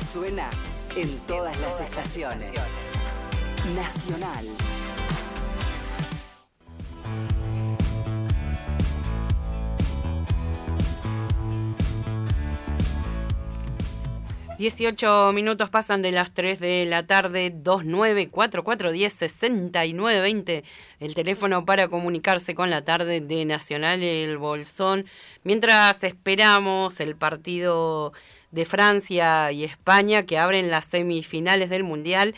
Suena en todas las estaciones. Nacional. $18 pasan de las 3 de la tarde, 2944106920, el teléfono para comunicarse con la tarde de Nacional El Bolsón. Mientras esperamos el partido de Francia y España que abren las semifinales del Mundial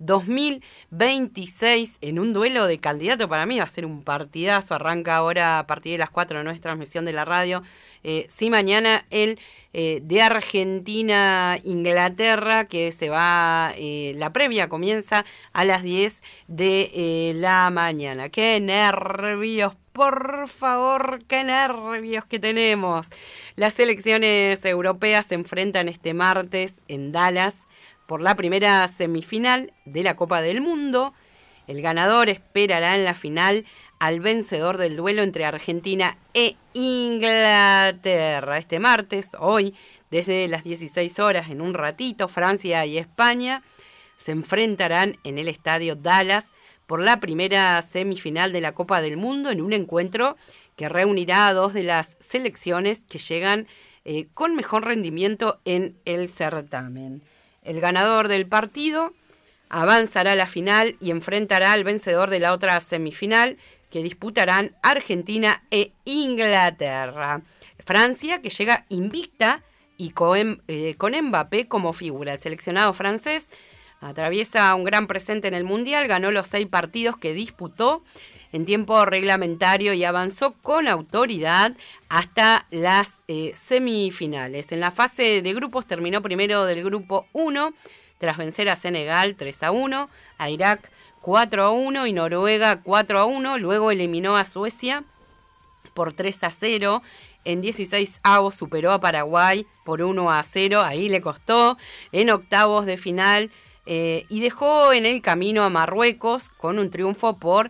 2026 en un duelo de candidato. Para mí va a ser un partidazo. Arranca ahora a partir de las 4 nuestra transmisión de la radio. Sí, mañana el de Argentina-Inglaterra, que se va, la previa comienza a las 10 de la mañana. ¡Qué nervios! Por favor, qué nervios que tenemos. Las selecciones europeas se enfrentan este martes en Dallas por la primera semifinal de la Copa del Mundo. El ganador esperará en la final al vencedor del duelo entre Argentina e Inglaterra. Este martes, hoy, desde las 16 horas, en un ratito, Francia y España se enfrentarán en el estadio Dallas por la primera semifinal de la Copa del Mundo, en un encuentro que reunirá a dos de las selecciones que llegan con mejor rendimiento en el certamen. El ganador del partido avanzará a la final y enfrentará al vencedor de la otra semifinal que disputarán Argentina e Inglaterra. Francia, que llega invicta y con Mbappé como figura. El seleccionado francés atraviesa un gran presente en el Mundial, ganó los 6 partidos que disputó en tiempo reglamentario y avanzó con autoridad hasta las semifinales. En la fase de grupos terminó primero del grupo 1, tras vencer a Senegal 3-1, a Irak 4-1 y Noruega 4-1. Luego eliminó a Suecia por 3-0. En 16avos superó a Paraguay por 1-0. Ahí le costó. En octavos de final y dejó en el camino a Marruecos con un triunfo por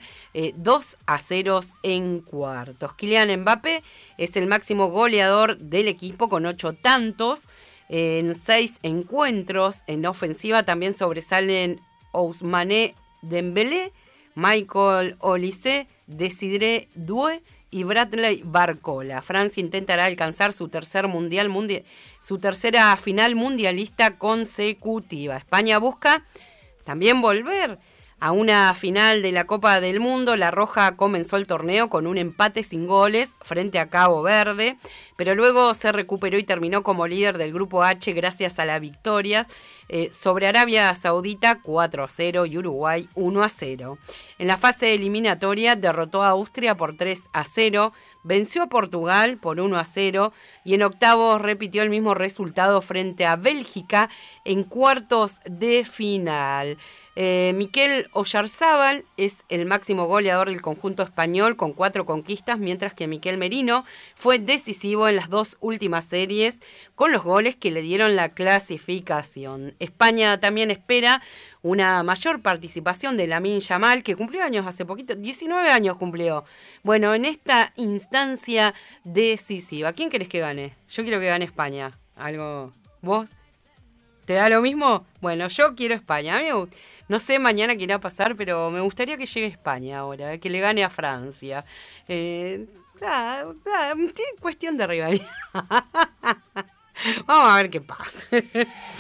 2-0 en cuartos. Kylian Mbappé es el máximo goleador del equipo con 8 tantos en 6 encuentros. En ofensiva también sobresalen Ousmane Dembélé, Michael Olise, Desiré Doué y Bradley Barcola. Francia intentará alcanzar su tercera final mundialista consecutiva. España busca también volver a una final de la Copa del Mundo. La Roja comenzó el torneo con un empate sin goles frente a Cabo Verde, pero luego se recuperó y terminó como líder del grupo H gracias a las victorias sobre Arabia Saudita 4-0 y Uruguay 1-0. En la fase eliminatoria derrotó a Austria por 3-0, venció a Portugal por 1-0 y en octavos repitió el mismo resultado frente a Bélgica en cuartos de final. Mikel Oyarzabal es el máximo goleador del conjunto español con 4 conquistas, mientras que Mikel Merino fue decisivo en las 2 últimas series con los goles que le dieron la clasificación. España también espera una mayor participación de Lamine Yamal, que cumplió años hace poquito, 19 años cumplió. Bueno, en esta instancia decisiva, ¿quién querés que gane? Yo quiero que gane España. ¿Algo? ¿Vos? ¿Te da lo mismo? Bueno, yo quiero España. A mí no sé mañana qué irá a pasar, pero me gustaría que llegue España ahora, que le gane a Francia. Cuestión de rivalidad. Vamos a ver qué pasa.